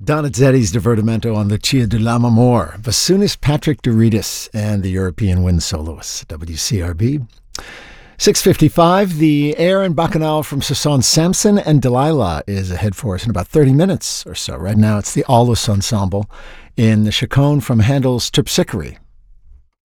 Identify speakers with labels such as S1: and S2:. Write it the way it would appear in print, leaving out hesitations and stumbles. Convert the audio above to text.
S1: Donizetti's Divertimento on Lucia di Lammermoor, Bassoonist Patrick Douridas, and the European Wind Soloists, WCRB. 6:55, the air and bacchanal from Saison Samson and Delilah is ahead for us in about 30 minutes or so. Right now it's the Aulus Ensemble in the Chaconne from Handel's Terpsichore.